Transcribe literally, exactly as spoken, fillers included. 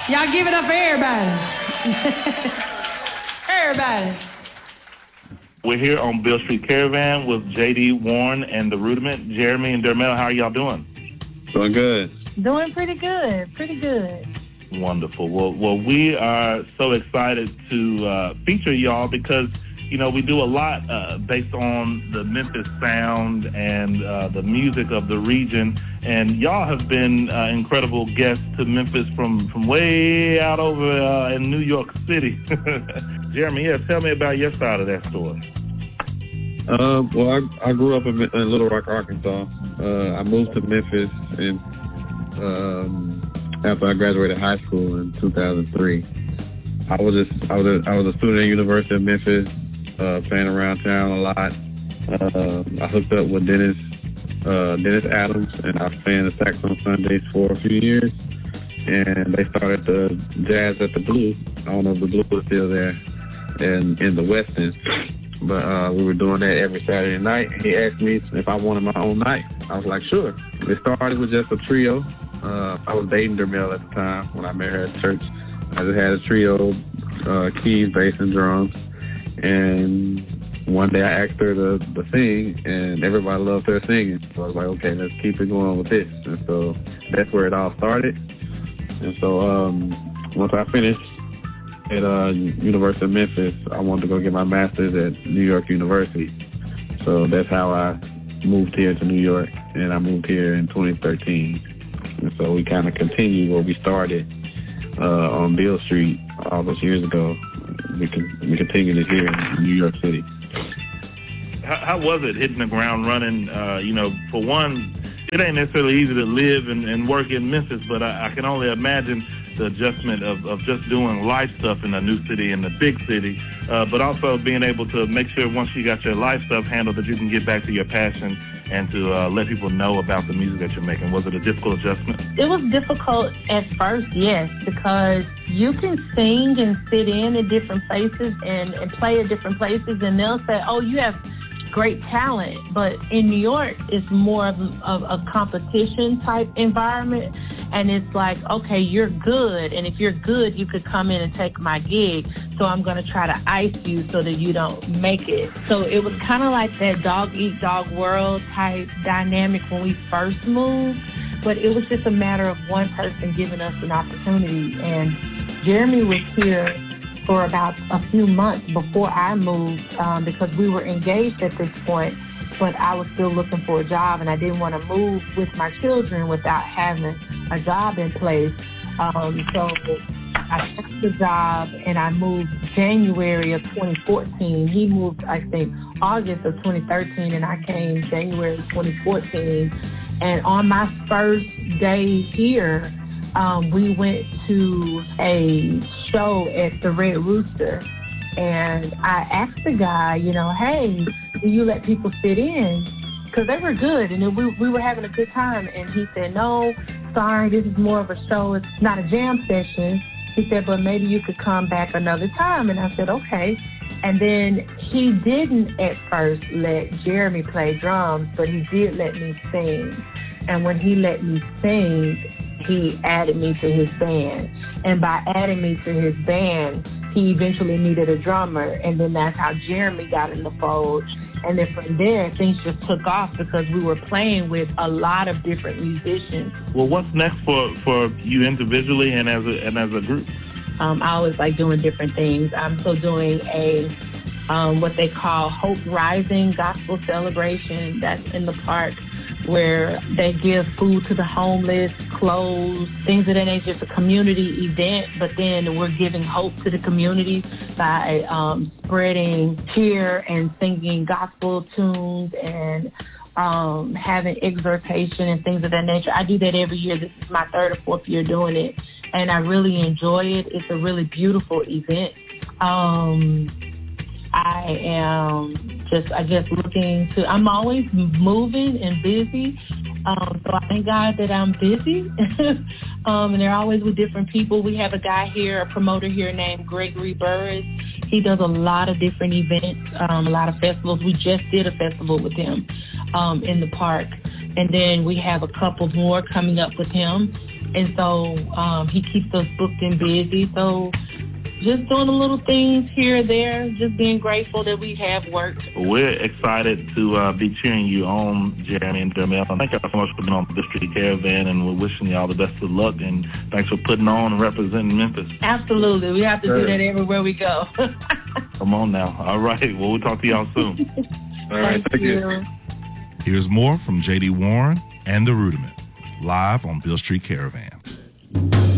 Y'all give it up for everybody. Everybody. We're here on Beale Street Caravan with J D Warren and The Rudiment. Jeremy and Dermel, how are y'all doing? Doing good. Doing pretty good, pretty good. Wonderful. Well, well, we are so excited to uh, feature y'all because, you know, we do a lot uh, based on the Memphis sound and uh, the music of the region. And y'all have been uh, incredible guests to Memphis from, from way out over uh, in New York City. Jeremy, yeah, tell me about your side of that story. Uh, well, I, I grew up in, in Little Rock, Arkansas. Uh, I moved to Memphis in, um, after I graduated high school in two thousand three. I was just I was a, I was a student at the University of Memphis, uh, playing around town a lot. Uh, I hooked up with Dennis uh, Dennis Adams, and I was playing the sax on Sundays for a few years. And they started the Jazz at the Blue. I don't know if the Blue is still there, and in the West End. But uh, we were doing that every Saturday night. He asked me if I wanted my own night. I was like, sure. It started with just a trio. Uh, I was dating Dermel at the time when I met her at church. I just had a trio, uh, keys, bass, and drums. And one day I asked her to, to sing, and everybody loved her singing. So I was like, okay, let's keep it going with this. And so that's where it all started. And so um, once I finished at uh, University of Memphis, I wanted to go get my master's at New York University. So that's how I moved here to New York, and I moved here in twenty thirteen. And so we kind of continued where we started uh, on Beale Street all those years ago. We can we continued it here in New York City. How, how was it hitting the ground running? Uh, you know, for one, it ain't necessarily easy to live and, and work in Memphis, but I, I can only imagine the adjustment of, of just doing life stuff in a new city, in a big city, uh, but also being able to make sure once you got your life stuff handled that you can get back to your passion and to uh, let people know about the music that you're making. Was it a difficult adjustment? It was difficult at first, yes, because you can sing and sit in at different places and, and play at different places, and they'll say, oh, you have great talent. But in New York, it's more of, of a competition type environment. And it's like, okay, you're good. And if you're good, you could come in and take my gig. So I'm going to try to ice you so that you don't make it. So it was kind of like that dog eat dog world type dynamic when we first moved. But it was just a matter of one person giving us an opportunity. And Jeremy was here for about a few months before I moved um, because we were engaged at this point. But I was still looking for a job, and I didn't want to move with my children without having a job in place. Um, so I took the job, and I moved January of twenty fourteen. He moved, I think, August of twenty thirteen, and I came January twenty fourteen. And on my first day here, um, we went to a show at the Red Rooster. And I asked the guy, you know, hey, do you let people sit in? Because they were good, and we, we were having a good time. And he said, no, sorry, this is more of a show. It's not a jam session. He said, but maybe you could come back another time. And I said, okay. And then he didn't at first let Jeremy play drums, but he did let me sing. And when he let me sing, he added me to his band. And by adding me to his band, he eventually needed a drummer, and then that's how Jeremy got in the fold. And then from there, things just took off because we were playing with a lot of different musicians. Well, what's next for, for you individually and as a, and as a group? Um, I always like doing different things. I'm still doing a um, what they call Hope Rising Gospel Celebration. That's in the park, where they give food to the homeless, clothes, things of that nature. It's a community event, but then we're giving hope to the community by um, spreading cheer and singing gospel tunes and um, having exhortation and things of that nature. I do that every year. This is my third or fourth year doing it, and I really enjoy it. It's a really beautiful event. Um, I am just, I guess, looking to, I'm always moving and busy. Um, so I thank God that I'm busy. um, and they're always with different people. We have a guy here, a promoter here named Gregory Burris. He does a lot of different events, um, a lot of festivals. We just did a festival with him um, in the park. And then we have a couple more coming up with him. And so um, he keeps us booked and busy. So just doing the little things here or there, just being grateful that we have work. We're excited to uh, be cheering you on, Jeremy and Dermel. Thank you so much for being on the Street Caravan, and we're wishing you all the best of luck. And thanks for putting on and representing Memphis. Absolutely. We have to do that everywhere we go. Come on now. All right. Well, we'll talk to y'all soon. All right. Thank Thank you. you. Here's more from J D Warren and The Rudiment, live on Beale Street Caravan.